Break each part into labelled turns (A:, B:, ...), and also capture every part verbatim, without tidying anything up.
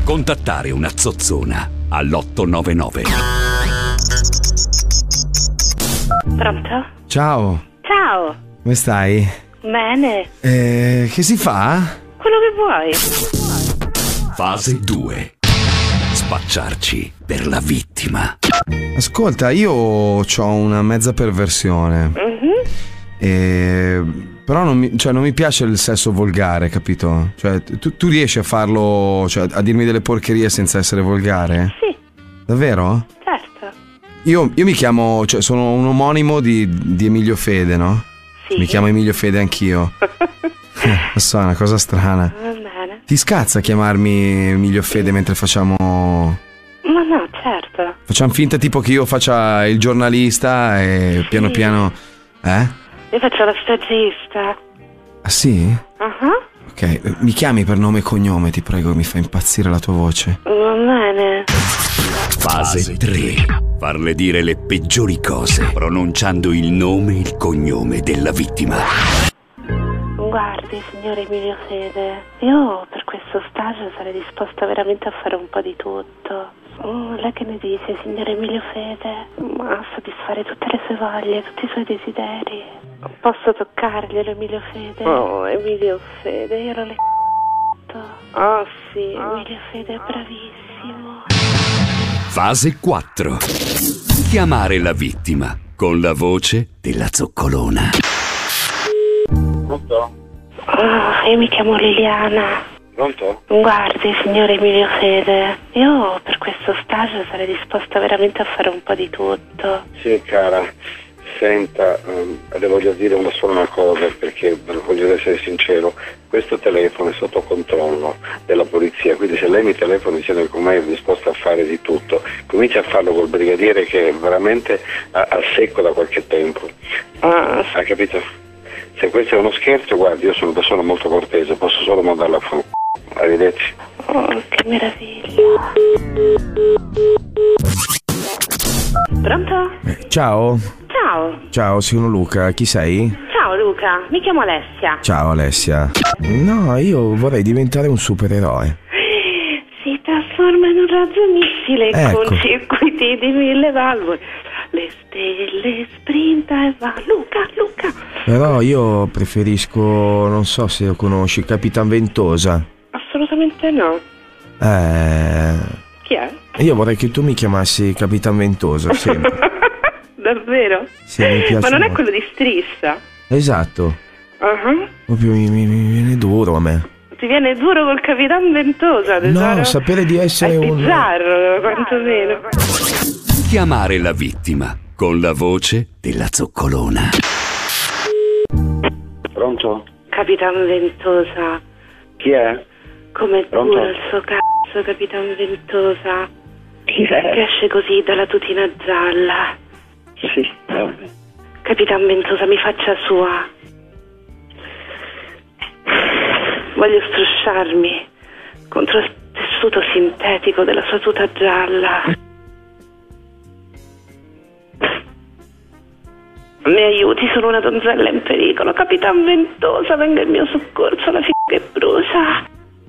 A: Contattare una zozzona all'otto nove nove.
B: Pronto?
C: Ciao.
B: Ciao.
C: Come stai?
B: Bene.
C: Eh, che si fa?
B: Quello che vuoi.
A: Fase due. Spacciarci per la vittima.
C: Ascolta, io ho una mezza perversione.
B: Mhm.
C: E... Però non mi, cioè, non mi piace il sesso volgare, capito? Cioè, tu, tu riesci a farlo, cioè, a dirmi delle porcherie senza essere volgare?
B: Sì.
C: Davvero?
B: Certo.
C: Io, io mi chiamo, cioè, sono un omonimo di, di Emilio Fede, no?
B: Sì.
C: Mi chiamo Emilio Fede anch'io. Lo so, è una cosa strana.
B: Va bene.
C: Ti scazza chiamarmi Emilio Fede mentre facciamo...
B: Ma no, certo.
C: Facciamo finta tipo che io faccia il giornalista e
B: Sì.
C: piano piano... Eh?
B: Io faccio la stagista.
C: Ah sì?
B: Uh-huh.
C: Ok, mi chiami per nome e cognome, ti prego, mi fa impazzire la tua voce.
B: Va bene.
A: Fase tre. Farle dire le peggiori cose pronunciando il nome e il cognome della vittima.
B: Guardi, signore Emilio Fede, io per questo stage sarei disposta veramente a fare un po' di tutto. Mm, lei che ne dice, signore Emilio Fede? Ma a soddisfare tutte le sue voglie, tutti i suoi desideri. Posso toccarglielo, Emilio Fede? Oh, Emilio Fede, io l'ho letto. Oh sì, Emilio Fede è bravissimo.
A: Fase quattro. Chiamare la vittima con la voce della zoccolona.
D: Pronto?
B: Oh, io mi chiamo Liliana.
D: Pronto?
B: Guardi, signore Emilio Fede, io per questo stage sarei disposta veramente a fare un po' di tutto.
D: Sì, cara, senta, um, le voglio dire una sola una cosa, perché voglio essere sincero, questo telefono è sotto controllo della polizia, quindi se lei mi telefona dicendo che con me è disposta a fare di tutto, comincia a farlo col brigadiere che è veramente a- al secco da qualche tempo.
B: Ah,
D: Ha capito? Se questo è uno scherzo, guardi, io sono una persona molto cortese, posso solo mandarla a fare. Arrivederci.
B: oh, che meraviglia. Pronto?
C: Eh, ciao.
B: Ciao.
C: Ciao, sono Luca, chi sei?
B: Ciao Luca, mi chiamo Alessia.
C: Ciao Alessia. No, io vorrei diventare un supereroe.
B: Si trasforma in un razzo missile
C: Ecco.
B: con circuiti di mille valvole. Le stelle sprinta e va. Luca, Luca.
C: Però io preferisco, non so se lo conosci, Capitan Ventosa.
B: Assolutamente no.
C: Eh...
B: Chi è?
C: Io vorrei che tu mi chiamassi Capitan Ventosa, sempre.
B: Davvero?
C: Sì, mi piace
B: Ma non è
C: molto.
B: quello di Striscia?
C: Esatto.
B: Uh-huh.
C: Proprio mi, mi- mi viene duro a me.
B: Ti viene duro col Capitan Ventosa, tesoro?
C: No, sapere di essere
B: è
C: un...
B: bizzarro, quantomeno.
A: Chiamare la vittima con la voce della zoccolona.
D: Pronto?
B: Capitan Ventosa,
D: Chi è?
B: come
D: Pronto?
B: dura il suo cazzo, Capitan Ventosa.
D: Chi
B: Che
D: è?
B: esce così dalla tutina gialla.
D: Sì, vabbè.
B: Capitan Ventosa, mi faccia sua. Voglio strusciarmi contro il tessuto sintetico della sua tuta gialla. Mi aiuti, sono una donzella in pericolo. Capitan Ventosa, venga in mio soccorso, la figa che brucia.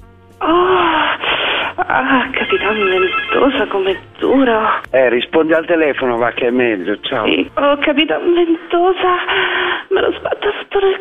B: Oh, ah, Capitan Ventosa, com'è duro.
D: Eh, rispondi al telefono, va che è meglio, ciao.
B: Sì. Oh, Capitan Ventosa, me lo sbatto sotto nel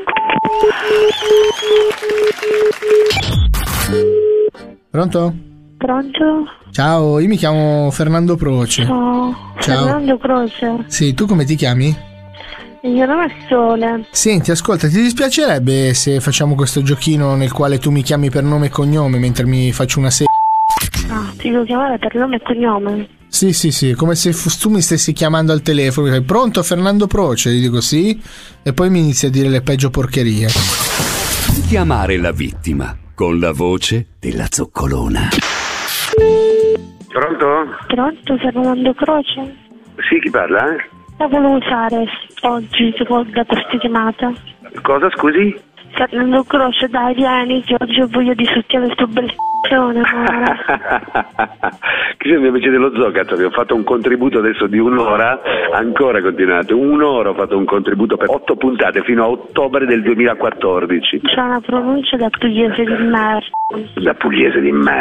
B: culo.
E: Pronto?
F: Pronto?
E: Ciao, io mi chiamo Fernando Proce.
F: Ciao.
E: Ciao.
F: Fernando Croce.
E: Sì, tu come ti chiami?
F: Il mio nome è Sole.
E: Senti, ascolta, ti dispiacerebbe se facciamo questo giochino nel quale tu mi chiami per nome e cognome mentre mi faccio una serie?
F: Ah, ti devo chiamare per nome e cognome.
E: Sì, sì, sì, come se fu- tu mi stessi chiamando al telefono. Mi fai, pronto Fernando Proce? Gli dico sì, e poi mi inizi a dire le peggio porcherie.
A: Chiamare la vittima con la voce della zoccolona.
D: Pronto?
F: Pronto, Fernando Croce?
D: Sì, chi parla? Eh?
F: La volevo usare oggi tipo, da questa chiamata.
D: Cosa, scusi?
F: Fernando Croce, dai, vieni, che oggi ho voglia di succhiare il tuo bel c***o*ne, amore.
D: Che siete invece dello zoo, cazzo, vi ho fatto un contributo adesso di un'ora, ancora continuate, un'ora ho fatto un contributo per otto puntate fino a ottobre del duemilaquattordici.
F: C'è una pronuncia da pugliese di merda.
D: Da pugliese di merda.